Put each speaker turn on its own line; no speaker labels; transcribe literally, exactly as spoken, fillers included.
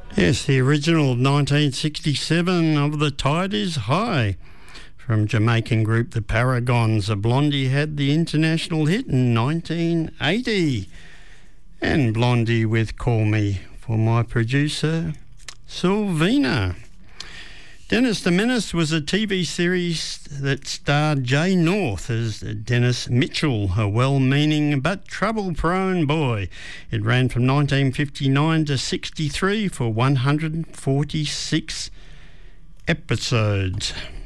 Yes, the original nineteen sixty-seven of The Tide is High from Jamaican group The Paragons. A Blondie had the international hit in nineteen eighty. And Blondie with Call Me for my producer, Sylvina. Dennis the Menace was a T V series that starred Jay North as Dennis Mitchell, a well-meaning but trouble-prone boy. It ran from nineteen fifty-nine to sixty-three for one hundred forty-six episodes.